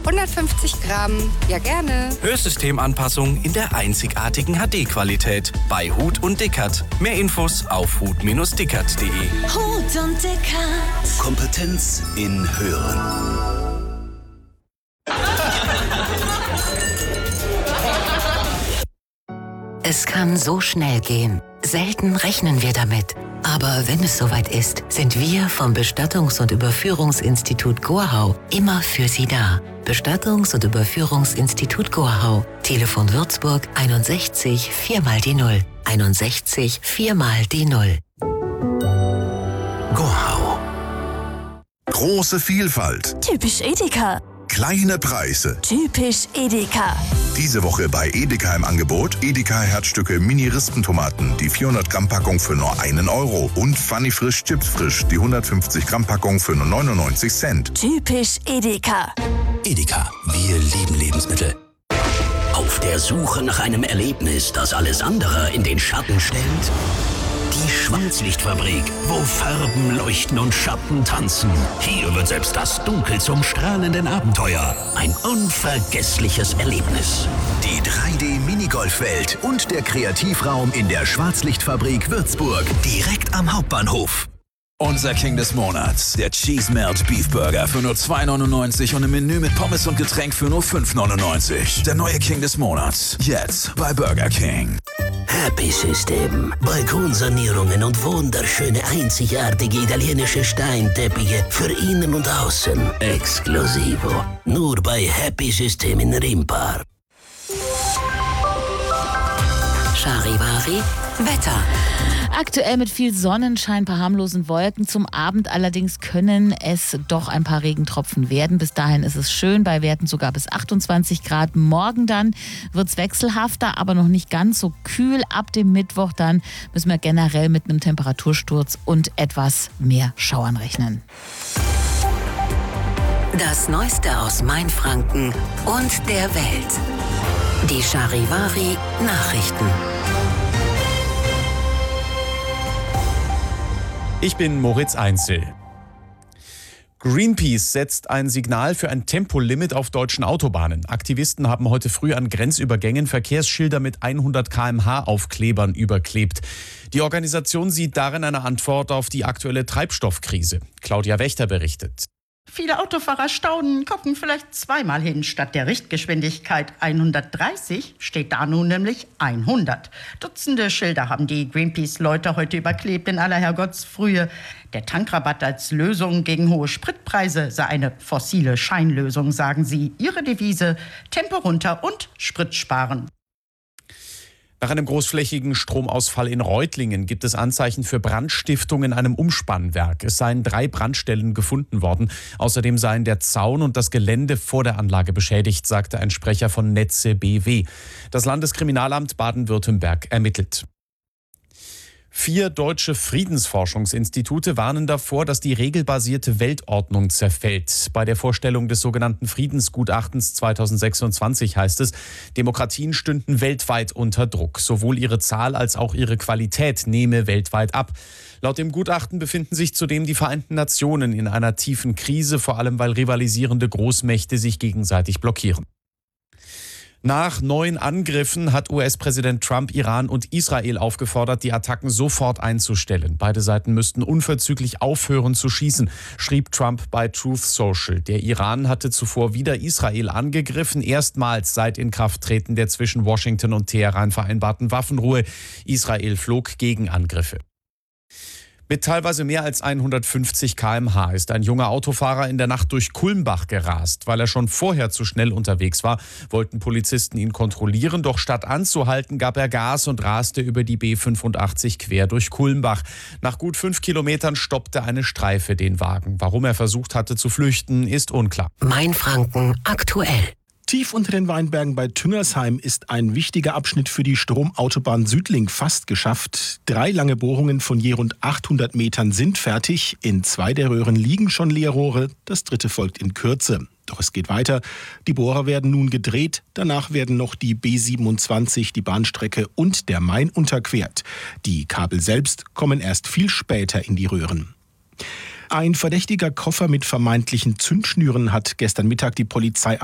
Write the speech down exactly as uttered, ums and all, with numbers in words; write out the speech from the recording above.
hundertfünfzig Gramm. Ja, gerne. Hörsystemanpassung in der einzigartigen H D-Qualität bei Huth und Dickert. Mehr Infos auf huth Bindestrich dickert punkt de. Huth und Dickert. Kompetenz in Hören. Es kann so schnell gehen. Selten rechnen wir damit. Aber wenn es soweit ist, sind wir vom Bestattungs- und Überführungsinstitut Gorhau immer für Sie da. Bestattungs- und Überführungsinstitut Gorhau. Telefon Würzburg einundsechzig vier mal die Null. einundsechzig vier mal die Null. Gorhau. Große Vielfalt. Typisch Edeka. Kleine Preise. Typisch Edeka. Diese Woche bei Edeka im Angebot Edeka Herzstücke Mini-Rispentomaten, die vierhundert Gramm Packung für nur einen Euro und Funny Frisch Chips Frisch, die hundertfünfzig Gramm Packung für nur neunundneunzig Cent. Typisch Edeka. Edeka, wir lieben Lebensmittel. Auf der Suche nach einem Erlebnis, das alles andere in den Schatten stellt? Die Schwarzlichtfabrik, wo Farben leuchten und Schatten tanzen. Hier wird selbst das Dunkel zum strahlenden Abenteuer. Ein unvergessliches Erlebnis. Die drei D-Minigolfwelt und der Kreativraum in der Schwarzlichtfabrik Würzburg. Direkt am Hauptbahnhof. Unser King des Monats, der Cheese Melt Beef Burger für nur zwei neunundneunzig und im Menü mit Pommes und Getränk für nur fünf neunundneunzig. Der neue King des Monats, jetzt bei Burger King. Happy System. Balkonsanierungen und wunderschöne, einzigartige italienische Steinteppiche für innen und außen. Exklusivo. Nur bei Happy System in Rimpar. Charivari, Wetter. Aktuell mit viel Sonnenschein, ein paar harmlosen Wolken. Zum Abend allerdings können es doch ein paar Regentropfen werden. Bis dahin ist es schön, bei Werten sogar bis achtundzwanzig Grad. Morgen dann wird es wechselhafter, aber noch nicht ganz so kühl. Ab dem Mittwoch dann müssen wir generell mit einem Temperatursturz und etwas mehr Schauern rechnen. Das Neueste aus Mainfranken und der Welt. Die Charivari Nachrichten. Ich bin Moritz Einzel. Greenpeace setzt ein Signal für ein Tempolimit auf deutschen Autobahnen. Aktivisten haben heute früh an Grenzübergängen Verkehrsschilder mit hundert Kilometer pro Stunde Aufklebern überklebt. Die Organisation sieht darin eine Antwort auf die aktuelle Treibstoffkrise. Claudia Wächter berichtet. Viele Autofahrer staunen, gucken vielleicht zweimal hin. Statt der Richtgeschwindigkeit hundertdreißig steht da nun nämlich hundert. Dutzende Schilder haben die Greenpeace-Leute heute überklebt in aller Herrgottsfrühe. Der Tankrabatt als Lösung gegen hohe Spritpreise sei eine fossile Scheinlösung, sagen sie. Ihre Devise: Tempo runter und Sprit sparen. Nach einem großflächigen Stromausfall in Reutlingen gibt es Anzeichen für Brandstiftung in einem Umspannwerk. Es seien drei Brandstellen gefunden worden. Außerdem seien der Zaun und das Gelände vor der Anlage beschädigt, sagte ein Sprecher von Netze B W. Das Landeskriminalamt Baden-Württemberg ermittelt. Vier deutsche Friedensforschungsinstitute warnen davor, dass die regelbasierte Weltordnung zerfällt. Bei der Vorstellung des sogenannten Friedensgutachtens zweitausendsechsundzwanzig heißt es, Demokratien stünden weltweit unter Druck. Sowohl ihre Zahl als auch ihre Qualität nehme weltweit ab. Laut dem Gutachten befinden sich zudem die Vereinten Nationen in einer tiefen Krise, vor allem weil rivalisierende Großmächte sich gegenseitig blockieren. Nach neuen Angriffen hat U S-Präsident Trump Iran und Israel aufgefordert, die Attacken sofort einzustellen. Beide Seiten müssten unverzüglich aufhören zu schießen, schrieb Trump bei Truth Social. Der Iran hatte zuvor wieder Israel angegriffen, erstmals seit Inkrafttreten der zwischen Washington und Teheran vereinbarten Waffenruhe. Israel flog Gegenangriffe. Mit teilweise mehr als hundertfünfzig Kilometer pro Stunde ist ein junger Autofahrer in der Nacht durch Kulmbach gerast. Weil er schon vorher zu schnell unterwegs war, wollten Polizisten ihn kontrollieren. Doch statt anzuhalten, gab er Gas und raste über die B fünfundachtzig quer durch Kulmbach. Nach gut fünf Kilometern stoppte eine Streife den Wagen. Warum er versucht hatte zu flüchten, ist unklar. Mainfranken aktuell. Tief unter den Weinbergen bei Tüngersheim ist ein wichtiger Abschnitt für die Stromautobahn Südlink fast geschafft. Drei lange Bohrungen von je rund achthundert Metern sind fertig. In zwei der Röhren liegen schon Leerrohre. Das dritte folgt in Kürze. Doch es geht weiter. Die Bohrer werden nun gedreht. Danach werden noch die B siebenundzwanzig, die Bahnstrecke und der Main unterquert. Die Kabel selbst kommen erst viel später in die Röhren. Ein verdächtiger Koffer mit vermeintlichen Zündschnüren hat gestern Mittag die Polizei